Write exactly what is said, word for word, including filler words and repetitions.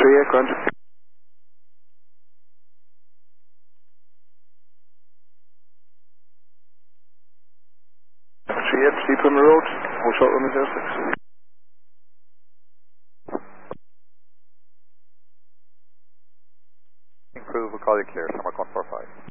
three eight, Grunge. three eight, Steep Rimmer Road, hold short runway zero six. Crew will call you clear, Summer one four five.